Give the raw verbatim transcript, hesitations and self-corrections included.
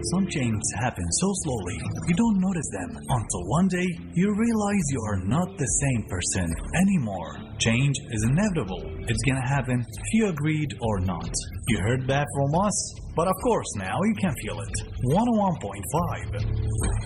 Some changes happen so slowly, you don't notice them until one day you realize you are not the same person anymore. Change is inevitable. It's gonna happen if you agreed or not. You heard that from us, but of course now you can feel it. one oh one point five